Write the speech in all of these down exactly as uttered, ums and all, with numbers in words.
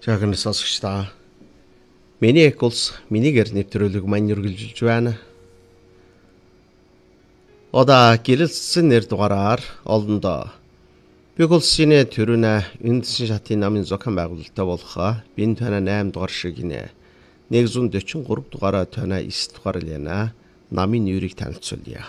Жаахан сонсогч та. Миний их улс минийгээр нэвтрүүлэг маань үргэлжилж байна. Одоо гэрэлцсэн нэр дугаараар олондоо Бэг улсын төрүнэ үндсэн шатын намын зохион байгуулалттай болох бин тана eight дугаар шиг нэ one forty-three дугаараа тана nine дугаар лена намын нэрийг танилцуулъя.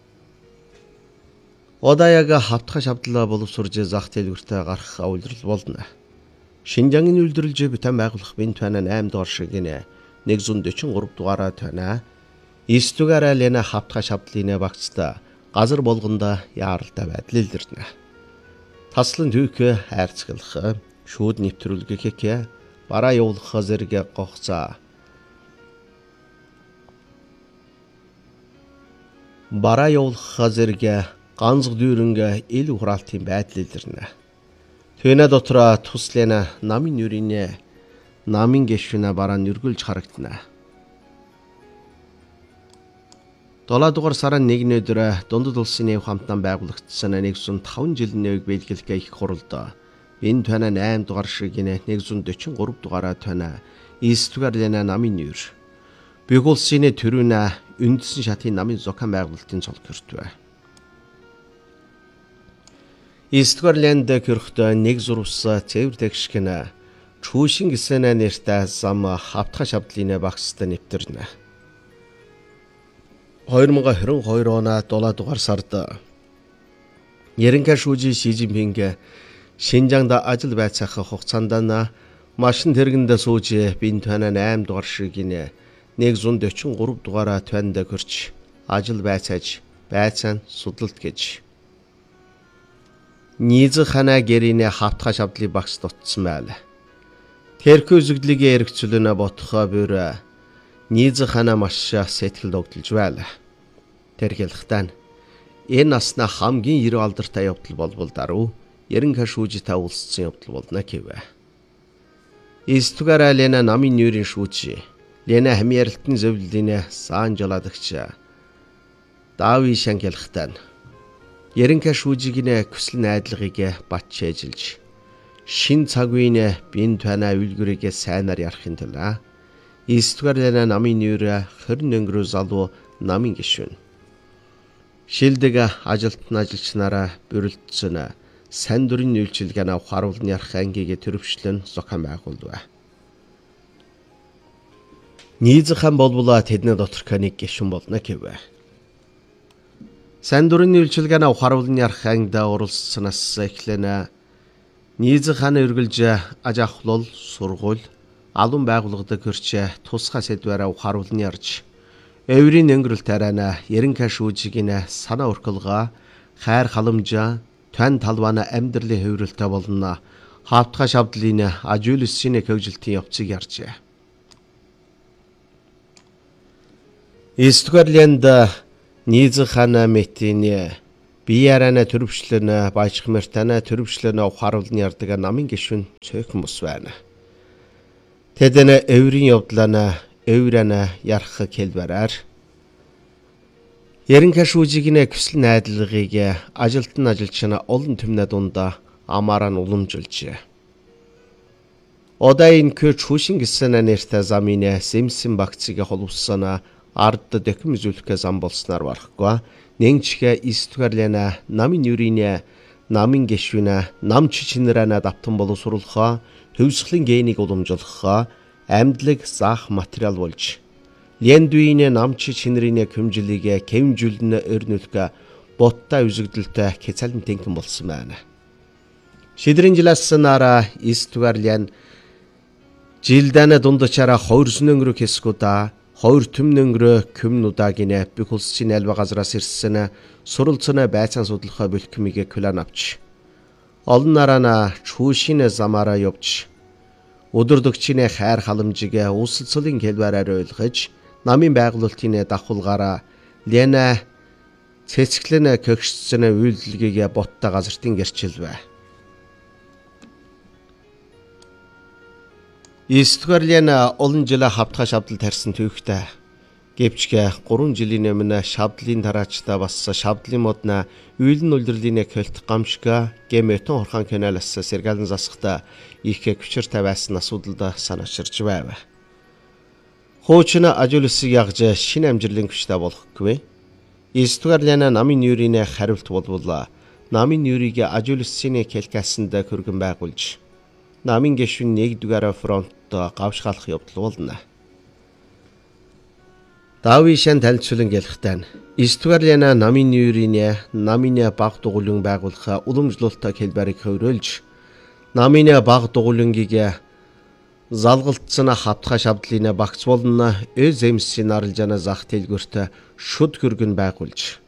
Одоо яг хавтгах шавдлаа боловсрж зах дэлгүүртээ гарах үйлрэл болно. Шинжангийн үйлдвэрлэж битэн байгуулах бин тана eight дугаар шиг нэ one forty-three дугаараа тана nine дугаараа лена хавтгах шавдлын багцтай газар болгондоо яаралтай байдал илэрнэ. Таслан түүх хайрцаглах шүүд нэвтрүүлгэх бараа явуулах зэрэг гогцоо бараа явуулах зэрэг ганц дүүрэнг ил хураалтын байдал илэрнэ. Төвнө дотроо туслена намын нүрийн намын гişүнэ бараа нүргүүлж харагдана. seven дугаар сарын нэгний өдөр дундад улсын нэв хамтан байгуулагдсан one hundred five жилийн нэвийг биелгэлэх их хуралд энэ тана eight дугаар шиг one forty-three дугаараа тана nine дугаар лена намын нэр Бэг улсын төрүнэ үндсэн шатын намын зохион байгуулалтын цол гэртвэ. nine дугаар ленд көрөхтөө нэг зурвс цэвэр тэгшгэнэ чүүшин гисэнэ нэртэй зам хавтгах шавдлын багцтай нэвтэрнэ. twenty twenty-two оноо seven дугаар сард Ерөнхий шүүжийн Ши Жинпинг Шинжаангад ажил байцаах хугацаанд нь машин тэргэнд сууж бин тана eight дугаар шиг нэ one forty-three дугаараа танд гэрч ажил байцааж байцаан судлалт гэж нийз хана гэрийн хавтгах шавдлын багц дутсан байл. Тэрхүү үзэгдлийг эргцүүлнэ бодхоо бүр нийз хана маш сэтгэл догдолж байл. Тэрхэлхтэн энэ насна хамгийн эрүү алдартай явдал болбол даруй ерөнхий шүүжтэй уулзсан явдал болно гэвэ. nine дугаар лена намын нэрийн шүүж лена хамьярлтын зөвлөлийн сан жаладагч Дави Шангялхтан ерөнхий шүүжийн хүсэл найдлагыг бат чэжилж шин цаг үеийн бин тана үлгэрийг сайнаар ярахын тулд nine дугаар лена намын нэр twenty өнгөрөө залуу намын гишүүн шилдэг ажилтны ажилчнараа бүрэлдсэн сайн дурын үйлчилгээний харуулны ярах ангийг төрөвчлөн зохион байгуулв. Нийзхэн болболоо тэдний доторх нэг гишүүн болно гэвэ. Сайн дурын үйлчилгээний харуулны ярах ангид оролцсноос эхлэнэ нийзхэн эргэлж аж ахуйл сургууль алуун байгууллагад гэрч тусгай сэдвэрээ харуулны ярж Эврийн өнгөрөл тарайна ерөнхий шүүжийн санаа өрхөлгөө хайр халамжаа тань талбана амьдралын хувиралтай болно хавтгах шавдлын ажуулсын хөгжилтийн явцыг ярьжээ. nine дугаар ленд нийз хана метийн биярана төрөвчлөн баажх мертана төрөвчлөн харуулны ярддаг намын гишүүн цөөхөн бус байна. Тэдэн эврийн явдлаа Эврана ярах хэлбэрээр ерөнхий шүүжийн хүсэл найдлагыг ажилтны ажилчна олон түмнэ дунд амаараа уламжилжээ. Одоо энэ көч хүшин гисэн нэртэй замын Симсэн багцыг холбосон ард дэхэм зүйлхээ зам болсноор барахгүй. Нэгчгэ nine дугаар лена намын нүрийн намын гишүүнэ нам чичнэрэнэ давтан боловсруулах төвсглийн генийг уламжуулах амьдлаг заах материал болж лендүийн намч чинэрийн хэмжлийг хэмжүүлнэ өрнөлөх боттой үзэгдэлтэй хязгаарлан тэнхэн болсон байна. Шидрийн жилээс нараа nine дугаар лен жилдана дундчаараа two өнгөрөх хэсгүүдаа two түмэн өнгөрөө көмнүүдаа гинэ Бэг улсын альва газраас ирсэн суралцсан байцаан судлахаа бэлтгэмийг клан авч олон нараа чүүшин замаараа явж өдөрдөгчийн хайр халамжийг үсэлцлийн хэлбэрээр ойлгож намын байгуулалтын давхулгаараа лена цэцгэлэн көгшсөн үйлдэлгийг боттой газартын гэрчилвэ. nine дугаар лена олон жил хавтгах шавдал тарьсан түүхтэй Гэвчгээ гурван жилийн өмнө шавдлын тараачдаа бас шавдлын модна үйлэн улирлын көлт гамшга гэмэтэн хорхон каналаас сэргэлэн засахта их хүчтэй байсан асуудалд санаачирч байв. Хуучин ажуулсыг ягж шинэ амжилтын хүчтэй болохгүй. Истугарлана намын юрийн хариулт болвол намын юрийг ажуулсын хэлкасанд хөргөн байгуулж намын гишүүн нэгдүгээр фронт гавшгаалах явдал болно. Давишан танилцуулан гэлхтэн Истугарлана намын юрийн намын баг дугуулын байгуулах уламжлалт хэлбэрийг хөврүүлж намын баг дугуулынгийн залгалтсан хавтгай шавдлын багц болно эзэмсийн арилжаана зах дэлгүүрт шүд хөргөн байгуулж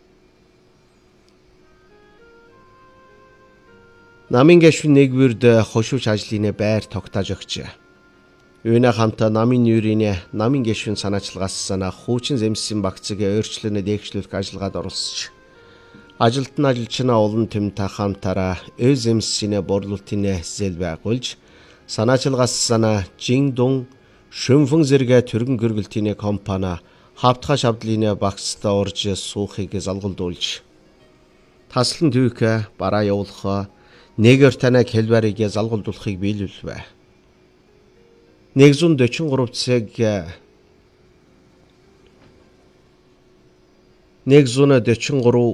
намын гишүүн нэгвэрд хошууч ажлын байр тогтоож өгч Үүнэ хамт намын юрийн намын гишүүн санаачлагаас сана хуучин зэмсийн багцыг өөрчлөнө дээгшлүүлэх ажиллагаанд оролцож ажилтны ажилчнаа олон тэмтэй хамтараа эзэмсийн борлуулалтын зээл байгуулж санаачлагаас сана Жиндун шөнфөн зэрэг төргөн гэргэлтийн компани хавтгай шавдлын багцд орж суухыг залгуулж таслан түүх бараа явуулах нэгэр танаг хэлбэрийг залгуулахыг биелүүлвэ. нэгдүгээр дөрвөн цаг нэгдүгээр дөрвөн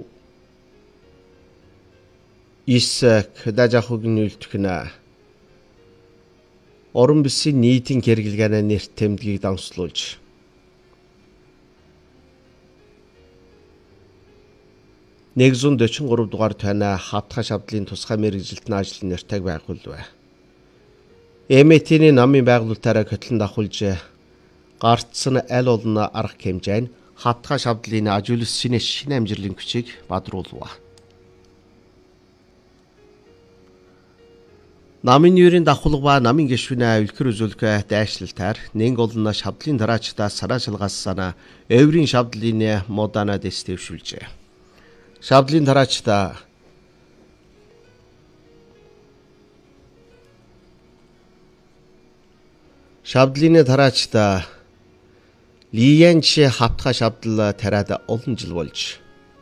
исэк дажахугийн үйлдвэрнэ орон бүсийн нийтийн хэрэглэгээний нэрт тэмдгийг давслуулж нэгдүгээр дөрвөн дугаар тань хавтгай шавдлын тусгай мэргэжилтний ажил нэртэйг байгуулв. Эмэтийн намын байгуулалтаараа хөтлөн давхулж гартсан аль олон арга хэмжээ нь хавтгай шавдлын ажуулсан шинэ амжилтын хүчийг бадруулв. Намын юрийн давхулга ба намын гишүүнээ үлгэр үзүүлэх дайшлалтаар нэг олон шавдлын тараачдаа санаачлагаас санаа өврийн шавдлын модана дэстевшүүлжээ. Шавдлын тараачдаа Шавдлын тараачдаа Лиянч хавтгай шавдал тариад олон жил болж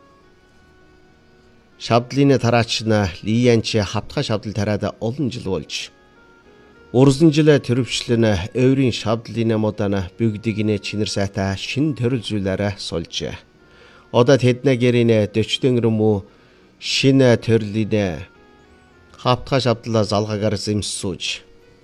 Шавдлын тараач нь Лиянч хавтгай шавдал тариад олон жил болж урсан жил төрөвчлэн өврийн шавдлын модана бүгдийг чинэр сайтай шин төрөл зүйлээрээ сольж одоо тэдний гэрийн дөчтөн рүү шинэ төрлийн хавтгай шавдал залгаагаар зэмсүүж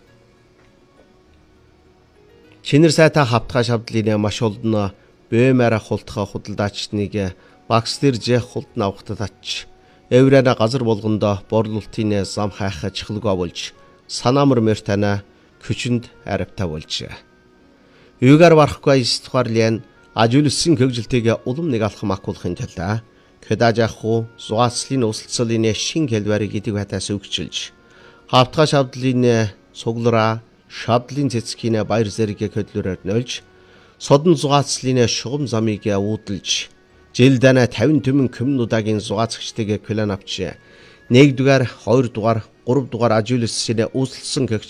Чинэр сайтай хавтгай шавдлын маш олон бөөмөр хултгай худалдаачныг багс дэрж хулд навхтад ач эврэнэ газар болгондоо борлуулалтын зам хайх чихлэгөө болж санаамар мөртана күчинд аравтай болж юугаар барахгүй Истугарлан ажуулсан хөгжилтэйг улам нэг алхам акуулахын тулд Кэдажаху зугаацлын өсөлцөлийн шин хэлбэрийг идэг хатаас өгчилж хавтгай шавдлын цуглараа шавдлын цэцгийн баяр зэрэг хөдлөрөөр нөлж содон зугаацлын шугам замыг уудалж жилдана тавин түмэн коммунудагийн зугаацчдыг план авч нэгдүгээр, хоёрдугаар, гуравдугаар ажуулсан үүсэлсэн